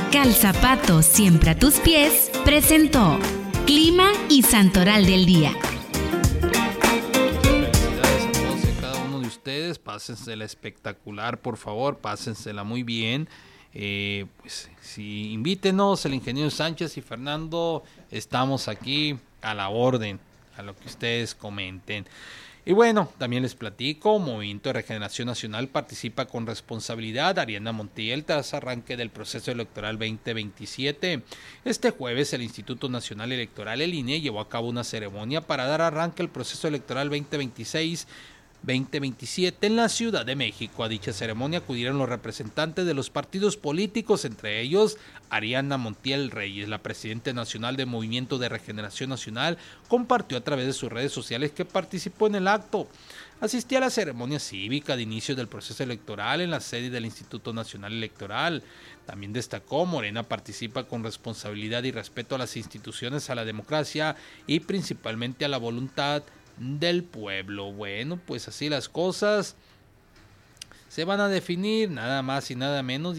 Calzapato siempre a tus pies presentó Clima y Santoral del Día. Felicidades a todos y cada uno de ustedes. Pásensela espectacular, por favor. Pásensela muy bien. Pues sí, invítenos, el ingeniero Sánchez y Fernando. Estamos aquí a la orden, a lo que ustedes comenten. Y bueno, también les platico, Movimiento de Regeneración Nacional participa con responsabilidad. Ariadna Montiel tras arranque del proceso electoral 2027. Este jueves el Instituto Nacional Electoral, el INE, llevó a cabo una ceremonia para dar arranque al proceso electoral 2026-2027 en la Ciudad de México. A dicha ceremonia acudieron los representantes de los partidos políticos, entre ellos Ariadna Montiel Reyes. La presidenta nacional del Movimiento de Regeneración Nacional compartió a través de sus redes sociales que participó en el acto. Asistí a la ceremonia cívica de inicio del proceso electoral en la sede del Instituto Nacional Electoral. También destacó, Morena participa con responsabilidad y respeto a las instituciones, a la democracia y principalmente a la voluntad del pueblo. Bueno, pues así las cosas. Se van a definir nada más y nada menos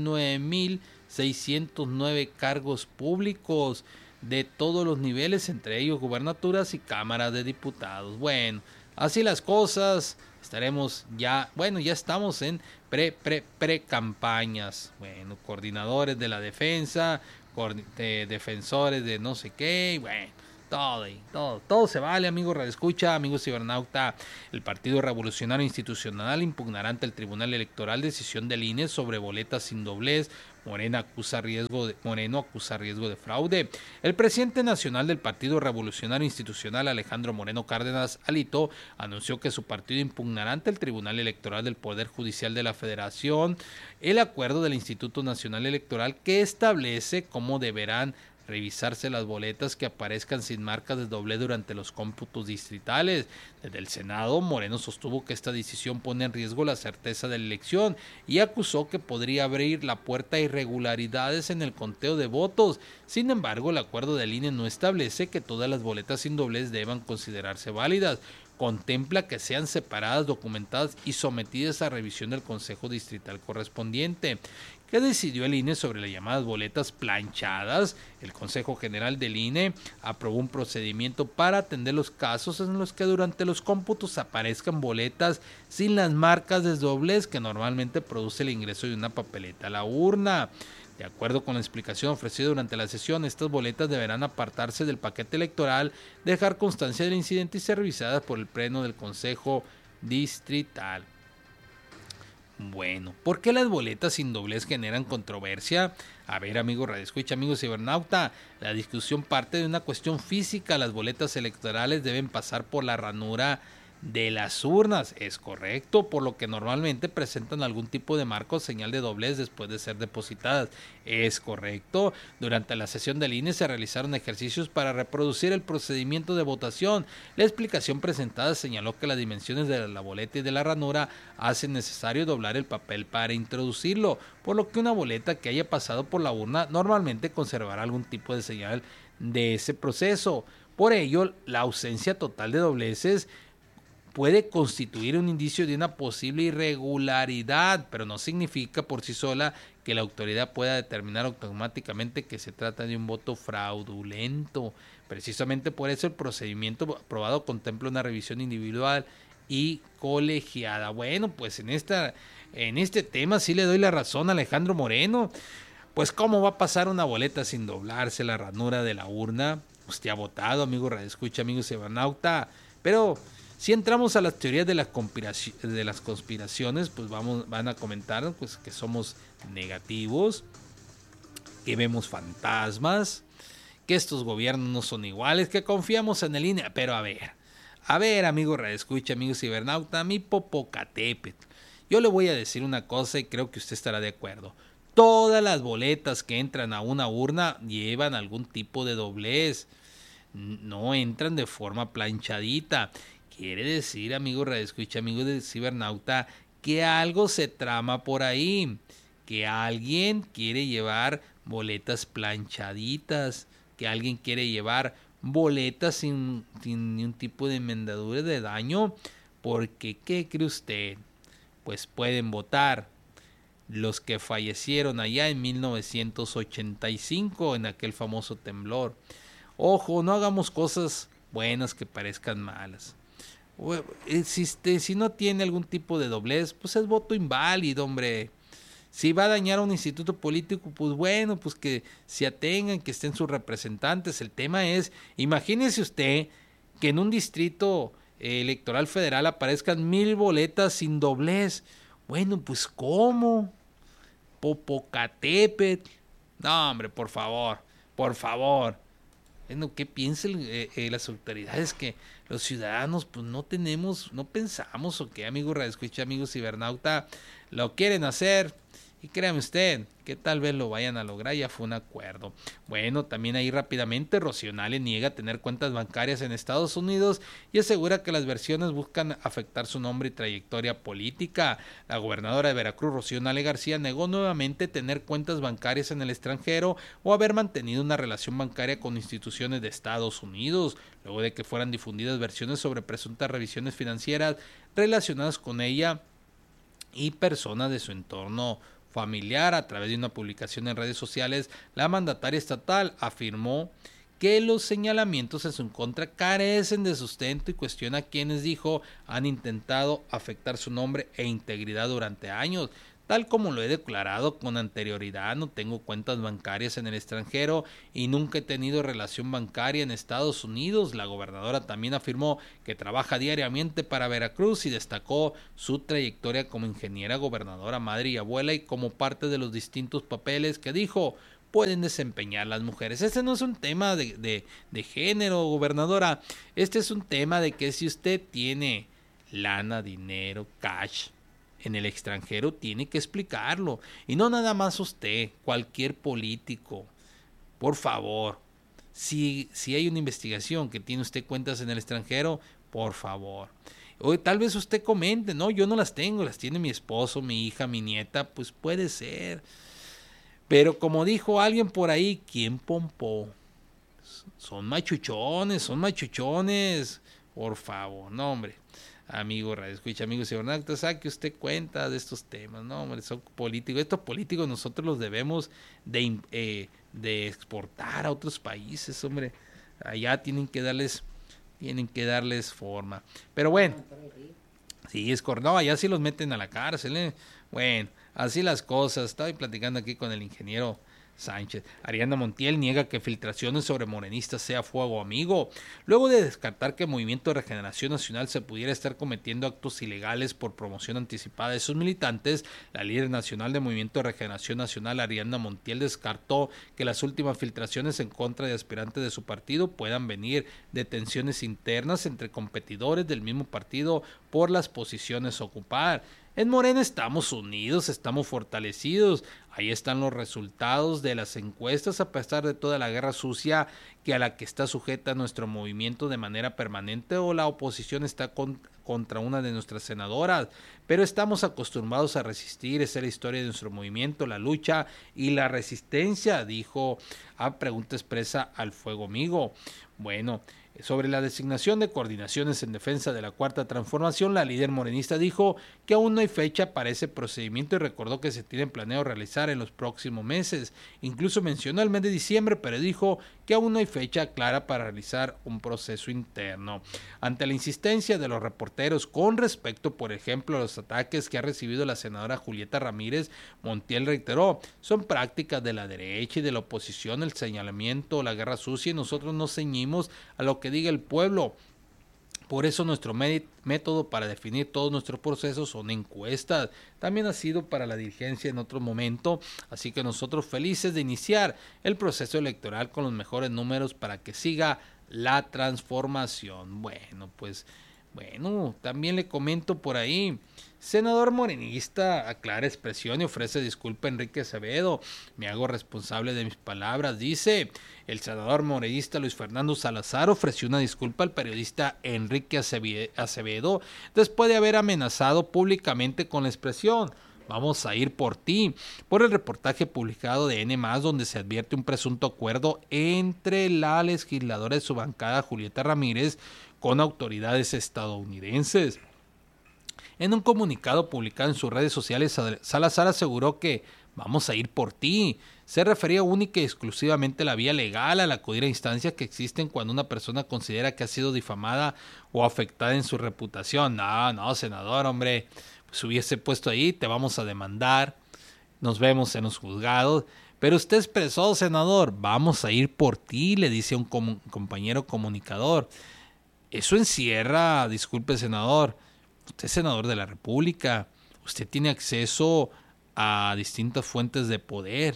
19,609 cargos públicos de todos los niveles, entre ellos gubernaturas y cámaras de diputados. Bueno, así las cosas. Estaremos ya estamos en pre-campañas. Bueno, coordinadores de la defensa, defensores de no sé qué, bueno. Todo se vale, amigos radioescucha, amigos cibernauta. El Partido Revolucionario Institucional impugnará ante el Tribunal Electoral decisión del INE sobre boletas sin doblez. Moreno acusa riesgo de fraude. El presidente nacional del Partido Revolucionario Institucional, Alejandro Moreno Cárdenas Alito, anunció que su partido impugnará ante el Tribunal Electoral del Poder Judicial de la Federación el acuerdo del Instituto Nacional Electoral que establece cómo deberán revisarse las boletas que aparezcan sin marcas de doblez durante los cómputos distritales. Desde el Senado, Moreno sostuvo que esta decisión pone en riesgo la certeza de la elección y acusó que podría abrir la puerta a irregularidades en el conteo de votos. Sin embargo, el acuerdo del INE no establece que todas las boletas sin doblez deban considerarse válidas. Contempla que sean separadas, documentadas y sometidas a revisión del Consejo Distrital correspondiente. ¿Qué decidió el INE sobre las llamadas boletas planchadas? El Consejo General del INE aprobó un procedimiento para atender los casos en los que durante los cómputos aparezcan boletas sin las marcas de doblez que normalmente produce el ingreso de una papeleta a la urna. De acuerdo con la explicación ofrecida durante la sesión, estas boletas deberán apartarse del paquete electoral, dejar constancia del incidente y ser revisadas por el Pleno del Consejo Distrital. Bueno, ¿por qué las boletas sin doblez generan controversia? A ver, amigos radioescucha, amigos cibernauta, la discusión parte de una cuestión física. Las boletas electorales deben pasar por la ranura de las urnas, es correcto, por lo que normalmente presentan algún tipo de marco o señal de doblez después de ser depositadas, es correcto. Durante la sesión del INE se realizaron ejercicios para reproducir el procedimiento de votación. La explicación presentada señaló que las dimensiones de la boleta y de la ranura hacen necesario doblar el papel para introducirlo, por lo que una boleta que haya pasado por la urna normalmente conservará algún tipo de señal de ese proceso. Por ello, la ausencia total de dobleces puede constituir un indicio de una posible irregularidad, pero no significa por sí sola que la autoridad pueda determinar automáticamente que se trata de un voto fraudulento. Precisamente por eso el procedimiento aprobado contempla una revisión individual y colegiada. Bueno, pues en este tema sí le doy la razón a Alejandro Moreno. Pues cómo va a pasar una boleta sin doblarse la ranura de la urna. Usted ha votado, amigo radioescucha, amigo cibernauta, pero si entramos a las teorías de las conspiraciones, pues van a comentar pues, que somos negativos, que vemos fantasmas, que estos gobiernos no son iguales, que confiamos en el INE. Pero a ver, amigo radioescucha, amigo cibernauta, mi Popocatépetl, yo le voy a decir una cosa y creo que usted estará de acuerdo. Todas las boletas que entran a una urna llevan algún tipo de doblez, no entran de forma planchadita. Quiere decir, amigo radioescucha, amigo de cibernauta, que algo se trama por ahí, que alguien quiere llevar boletas planchaditas, que alguien quiere llevar boletas sin ningún tipo de enmendadura de daño, porque ¿qué cree usted? Pues pueden votar los que fallecieron allá en 1985 en aquel famoso temblor. Ojo, no hagamos cosas buenas que parezcan malas. Si no tiene algún tipo de doblez, pues es voto inválido, hombre. Si va a dañar a un instituto político, pues bueno, pues que se atengan, que estén sus representantes. El tema es, imagínese usted que en un distrito electoral federal aparezcan 1000 boletas sin doblez. Bueno, pues ¿cómo? Popocatépetl. No, hombre, por favor. Bueno, ¿qué piensan las autoridades? Que los ciudadanos pues no pensamos o qué, amigo radioescucha, amigo cibernauta, lo quieren hacer. Y créame usted que tal vez lo vayan a lograr, ya fue un acuerdo. Bueno, también ahí rápidamente Rocío Nale niega tener cuentas bancarias en Estados Unidos y asegura que las versiones buscan afectar su nombre y trayectoria política. La gobernadora de Veracruz, Rocío Nale García, negó nuevamente tener cuentas bancarias en el extranjero o haber mantenido una relación bancaria con instituciones de Estados Unidos, luego de que fueran difundidas versiones sobre presuntas revisiones financieras relacionadas con ella y personas de su entorno familiar. A través de una publicación en redes sociales, la mandataria estatal afirmó que los señalamientos en su contra carecen de sustento y cuestiona a quienes, dijo, han intentado afectar su nombre e integridad durante años. Tal como lo he declarado con anterioridad, no tengo cuentas bancarias en el extranjero y nunca he tenido relación bancaria en Estados Unidos. La gobernadora también afirmó que trabaja diariamente para Veracruz y destacó su trayectoria como ingeniera, gobernadora, madre y abuela, y como parte de los distintos papeles que, dijo, pueden desempeñar las mujeres. Este no es un tema de género, gobernadora. Este es un tema de que si usted tiene lana, dinero, cash en el extranjero, tiene que explicarlo. Y no nada más usted, cualquier político. Por favor, si hay una investigación que tiene usted cuentas en el extranjero, por favor. O tal vez usted comente, no, yo no las tengo, las tiene mi esposo, mi hija, mi nieta, pues puede ser. Pero como dijo alguien por ahí, ¿quién pompó? Son machuchones. Por favor, no, hombre. Amigo radioescucha, amigo cibernauta, saque usted cuenta de estos temas, no, hombre, son políticos. Estos políticos nosotros los debemos de exportar a otros países, hombre. Allá tienen que darles forma. Pero bueno, sí, es correcto. No, allá sí los meten a la cárcel, ¿eh? Bueno, así las cosas. Estaba platicando aquí con el ingeniero Sánchez. Ariadna Montiel niega que filtraciones sobre morenistas sea fuego amigo. Luego de descartar que el Movimiento de Regeneración Nacional se pudiera estar cometiendo actos ilegales por promoción anticipada de sus militantes, la líder nacional del Movimiento de Regeneración Nacional, Ariadna Montiel, descartó que las últimas filtraciones en contra de aspirantes de su partido puedan venir de tensiones internas entre competidores del mismo partido por las posiciones a ocupar. En Morena estamos unidos, estamos fortalecidos. Ahí están los resultados de las encuestas, a pesar de toda la guerra sucia que a la que está sujeta nuestro movimiento de manera permanente, o la oposición está contra una de nuestras senadoras. Pero estamos acostumbrados a resistir, esa es la historia de nuestro movimiento, la lucha y la resistencia, dijo a pregunta expresa al Fuego Amigo. Bueno, sobre la designación de coordinaciones en defensa de la Cuarta Transformación, la líder morenista dijo que aún no hay fecha para ese procedimiento y recordó que se tiene planeado realizar en los próximos meses. Incluso mencionó el mes de diciembre, pero dijo que aún no hay fecha clara para realizar un proceso interno. Ante la insistencia de los reporteros con respecto, por ejemplo, a los ataques que ha recibido la senadora Julieta Ramírez, Montiel reiteró: son prácticas de la derecha y de la oposición el señalamiento, la guerra sucia, y nosotros nos ceñimos a lo que diga el pueblo. Por eso nuestro método para definir todos nuestros procesos son encuestas. También ha sido para la dirigencia en otro momento, así que nosotros felices de iniciar el proceso electoral con los mejores números para que siga la transformación. Bueno, también le comento por ahí. Senador morenista aclara expresión y ofrece disculpa a Enrique Acevedo. Me hago responsable de mis palabras, dice. El senador morenista Luis Fernando Salazar ofreció una disculpa al periodista Enrique Acevedo después de haber amenazado públicamente con la expresión: vamos a ir por ti, por el reportaje publicado de N+, donde se advierte un presunto acuerdo entre la legisladora de su bancada, Julieta Ramírez, con autoridades estadounidenses. En un comunicado publicado en sus redes sociales, Salazar aseguró que vamos a ir por ti. Se refería única y exclusivamente a la vía legal al acudir a instancias que existen cuando una persona considera que ha sido difamada o afectada en su reputación. No, senador, hombre, pues hubiese puesto ahí, te vamos a demandar, nos vemos en los juzgados. Pero usted expresó, senador, vamos a ir por ti, le dice a un compañero comunicador. Eso encierra, disculpe, senador, usted es senador de la República, usted tiene acceso a distintas fuentes de poder.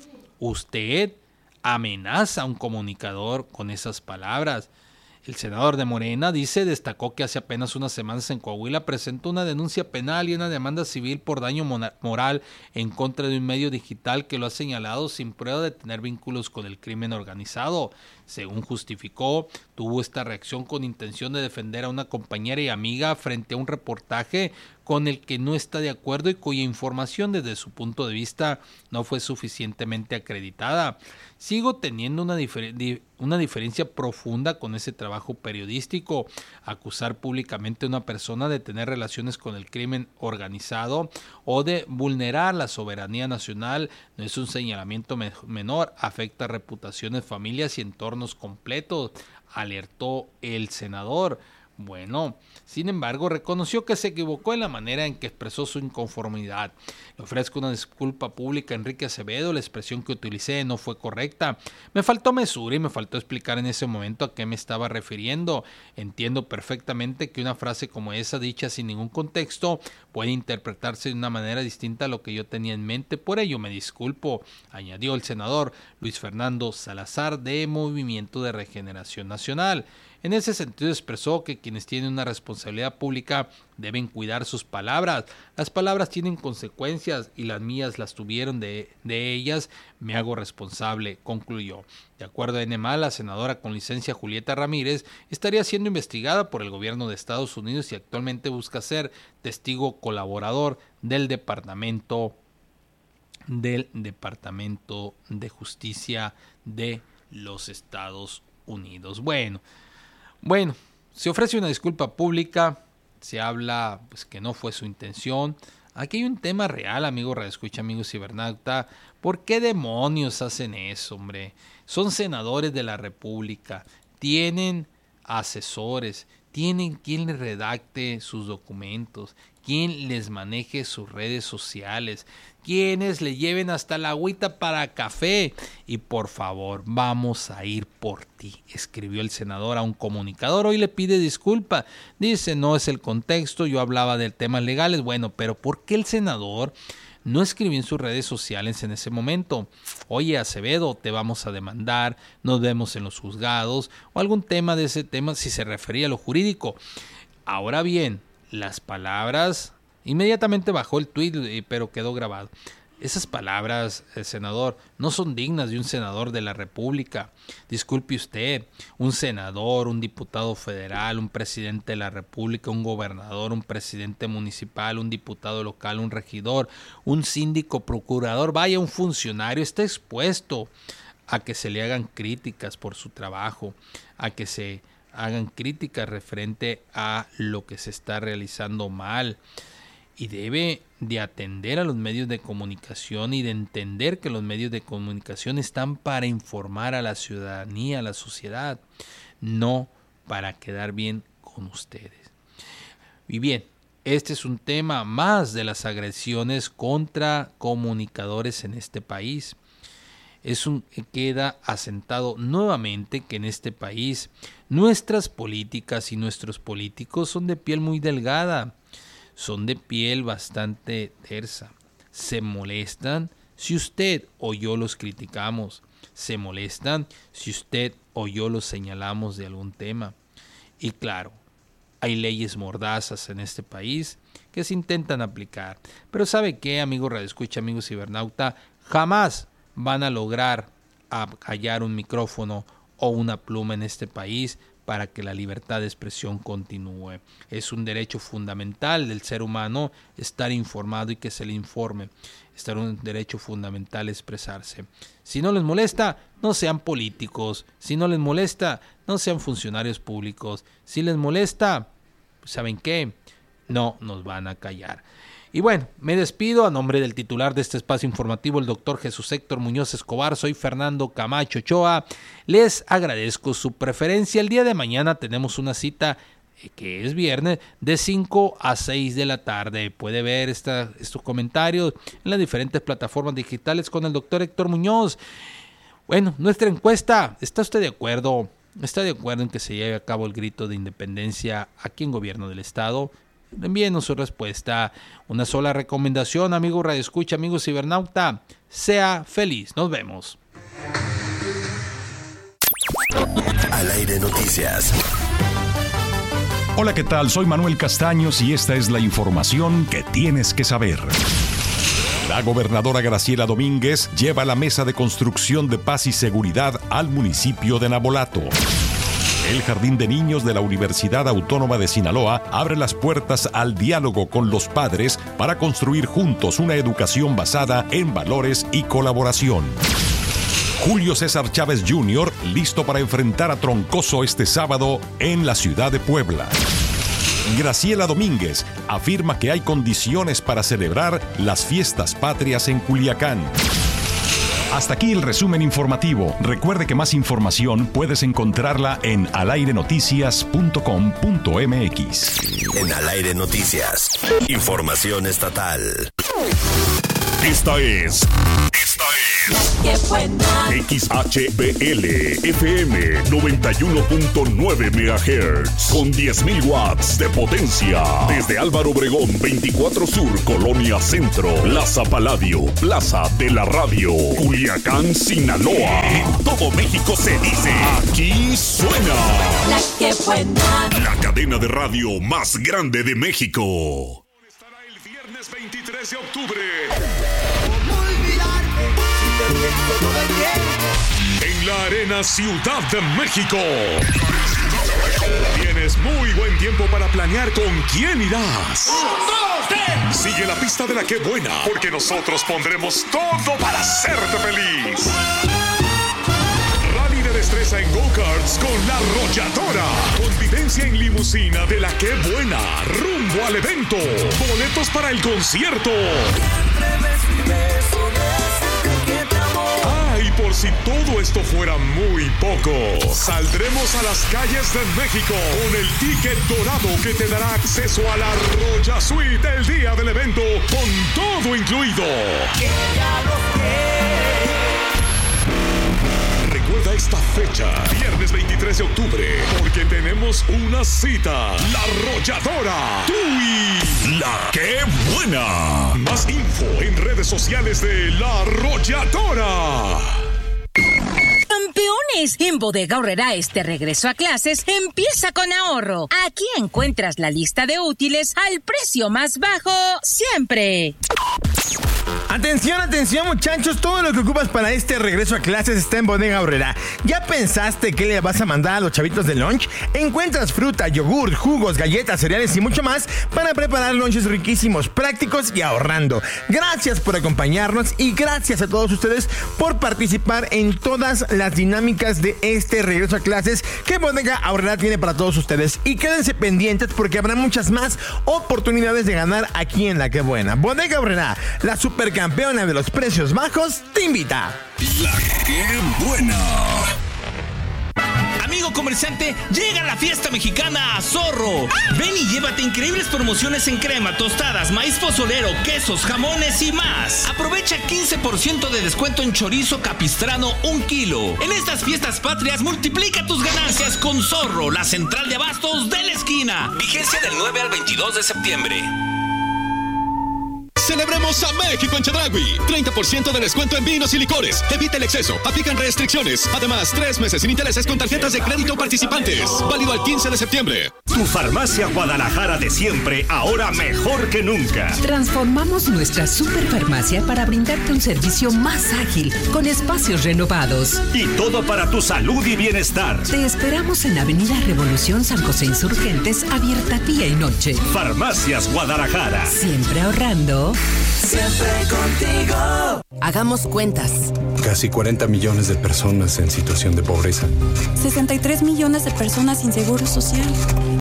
Usted amenaza a un comunicador con esas palabras. El senador de Morena destacó que hace apenas unas semanas en Coahuila presentó una denuncia penal y una demanda civil por daño moral en contra de un medio digital que lo ha señalado sin prueba de tener vínculos con el crimen organizado. Según justificó, tuvo esta reacción con intención de defender a una compañera y amiga frente a un reportaje con el que no está de acuerdo y cuya información desde su punto de vista no fue suficientemente acreditada. Sigo teniendo una diferencia profunda con ese trabajo periodístico. Acusar públicamente a una persona de tener relaciones con el crimen organizado o de vulnerar la soberanía nacional no es un señalamiento menor, afecta reputaciones, familias y entornos completos, alertó el senador. Bueno, sin embargo, reconoció que se equivocó en la manera en que expresó su inconformidad. Le ofrezco una disculpa pública a Enrique Acevedo, la expresión que utilicé no fue correcta. Me faltó mesura y me faltó explicar en ese momento a qué me estaba refiriendo. Entiendo perfectamente que una frase como esa, dicha sin ningún contexto, puede interpretarse de una manera distinta a lo que yo tenía en mente. Por ello me disculpo, añadió el senador Luis Fernando Salazar de Movimiento de Regeneración Nacional. En ese sentido expresó que quienes tienen una responsabilidad pública deben cuidar sus palabras. Las palabras tienen consecuencias y las mías las tuvieron, de ellas me hago responsable, concluyó. De acuerdo a NMA, la senadora con licencia Julieta Ramírez estaría siendo investigada por el gobierno de Estados Unidos y actualmente busca ser testigo colaborador del Departamento de Justicia de los Estados Unidos. Bueno, se ofrece una disculpa pública, se habla pues que no fue su intención. Aquí hay un tema real, amigo radioescucha, amigo cibernauta. ¿Por qué demonios hacen eso, hombre? Son senadores de la República, tienen asesores, tienen quien les redacte sus documentos, quien les maneje sus redes sociales, quienes le lleven hasta la agüita para café. Y por favor, vamos a ir por ti, escribió el senador a un comunicador. Hoy le pide disculpa, dice, no es el contexto, yo hablaba de temas legales. Bueno, pero ¿por qué el senador no escribió en sus redes sociales en ese momento? Oye, Acevedo, te vamos a demandar, nos vemos en los juzgados, o algún tema de ese tema si se refería a lo jurídico. Ahora bien, las palabras, inmediatamente bajó el tuit, pero quedó grabado. Esas palabras, senador, no son dignas de un senador de la República. Disculpe usted, un senador, un diputado federal, un presidente de la República, un gobernador, un presidente municipal, un diputado local, un regidor, un síndico, procurador, vaya, un funcionario, está expuesto a que se le hagan críticas por su trabajo, a que se hagan críticas referente a lo que se está realizando mal. Y debe de atender a los medios de comunicación y de entender que los medios de comunicación están para informar a la ciudadanía, a la sociedad, no para quedar bien con ustedes. Y bien, este es un tema más de las agresiones contra comunicadores en este país. Queda asentado nuevamente que en este país nuestras políticas y nuestros políticos son de piel muy delgada. Son de piel bastante tersa. Se molestan si usted o yo los criticamos. Se molestan si usted o yo los señalamos de algún tema. Y claro, hay leyes mordazas en este país que se intentan aplicar. Pero ¿sabe qué, amigo radioescucha, amigo cibernauta? Jamás van a lograr hallar un micrófono o una pluma en este país para que la libertad de expresión continúe. Es un derecho fundamental del ser humano estar informado y que se le informe. Es un derecho fundamental expresarse. Si no les molesta, no sean políticos. Si no les molesta, no sean funcionarios públicos. Si les molesta, ¿saben qué? no nos van a callar. Y bueno, me despido a nombre del titular de este espacio informativo, el doctor Jesús Héctor Muñoz Escobar. Soy Fernando Camacho Ochoa. Les agradezco su preferencia. El día de mañana tenemos una cita que es viernes de 5 a 6 de la tarde. Puede ver estos comentarios en las diferentes plataformas digitales con el doctor Héctor Muñoz. Bueno, nuestra encuesta, ¿está usted de acuerdo? ¿Está de acuerdo en que se lleve a cabo el grito de independencia aquí en Gobierno del Estado? Envíenos su respuesta. Una sola recomendación, amigo Radio Escucha, amigo cibernauta, sea feliz. Nos vemos. Al aire noticias. Hola, ¿qué tal? Soy Manuel Castaños y esta es la información que tienes que saber. La gobernadora Graciela Domínguez lleva la mesa de construcción de paz y seguridad al municipio de Navolato. El Jardín de Niños de la Universidad Autónoma de Sinaloa abre las puertas al diálogo con los padres para construir juntos una educación basada en valores y colaboración. Julio César Chávez Jr. listo para enfrentar a Troncoso este sábado en la ciudad de Puebla. Graciela Domínguez afirma que hay condiciones para celebrar las fiestas patrias en Culiacán. Hasta aquí el resumen informativo. Recuerde que más información puedes encontrarla en alairenoticias.com.mx. En Al Aire Noticias, información estatal. Esta es XHBL FM 91.9 MHz con 10.000 watts de potencia. Desde Álvaro Obregón 24 Sur, Colonia Centro, Plaza Paladio, Plaza de la Radio, Culiacán, Sinaloa. En todo México se dice, aquí suena La que buena. La cadena de radio más grande de México. Estará el viernes 23 de octubre. En la Arena Ciudad de México. Tienes muy buen tiempo para planear con quién irás. Sigue la pista de La Que Buena, porque nosotros pondremos todo para hacerte feliz. Rally de destreza en go-karts con La Arrolladora. Convivencia en limusina de La Que Buena. Rumbo al evento. Boletos para el concierto. Y por si todo esto fuera muy poco, saldremos a las calles de México con el ticket dorado que te dará acceso a la Roya Suite el día del evento, con todo incluido. Recuerda esta fecha, viernes 23 de octubre, porque tenemos una cita. La Arrolladora, tú y La Que Buena. Más info en redes sociales de La Arrolladora. Campeones, en Bodega Aurrerá este regreso a clases empieza con ahorro. Aquí encuentras la lista de útiles al precio más bajo siempre. Atención, atención muchachos, todo lo que ocupas para este regreso a clases está en Bodega Aurrerá. ¿Ya pensaste qué le vas a mandar a los chavitos de lunch? Encuentras fruta, yogur, jugos, galletas, cereales y mucho más para preparar lunches riquísimos, prácticos y ahorrando. Gracias por acompañarnos y gracias a todos ustedes por participar en todas las dinámicas de este regreso a clases que Bodega Aurrerá tiene para todos ustedes. Y quédense pendientes porque habrá muchas más oportunidades de ganar aquí en La Que Buena. Bodega Aurrerá, la supercampeona de los precios bajos, te invita. La Que Buena. Amigo comerciante, llega la fiesta mexicana a Zorro. Ven y llévate increíbles promociones en crema, tostadas, maíz pozolero, quesos, jamones y más. Aprovecha 15% de descuento en chorizo capistrano 1 kilo. En estas fiestas patrias, multiplica tus ganancias con Zorro, la central de abastos de la esquina. Vigencia del 9 al 22 de septiembre. Celebremos a México en Chedraui. 30% de descuento en vinos y licores. Evita el exceso. Aplican restricciones. Además, 3 meses sin intereses con tarjetas de crédito participantes. Válido al 15 de septiembre. Tu farmacia Guadalajara de siempre, ahora mejor que nunca. Transformamos nuestra superfarmacia para brindarte un servicio más ágil, con espacios renovados. Y todo para tu salud y bienestar. Te esperamos en Avenida Revolución San José Insurgentes, abierta día y noche. Farmacias Guadalajara. Siempre ahorrando. Siempre contigo. Hagamos cuentas. Casi 40 millones de personas en situación de pobreza. 63 millones de personas sin seguro social.